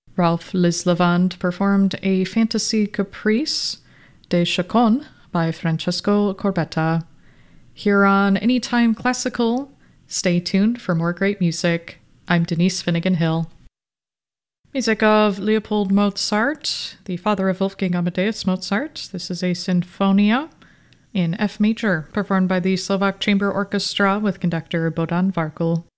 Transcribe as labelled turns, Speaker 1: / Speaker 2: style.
Speaker 1: Ralph Lislavand performed a fantasy caprice, De Chacon, by Francesco Corbetta. Here on Anytime Classical, stay tuned for more great music. I'm Denise Finnegan Hill. Music of Leopold Mozart, the father of Wolfgang Amadeus Mozart. This is a sinfonia in F major, performed by the Slovak Chamber Orchestra with conductor Bohdan Varkul.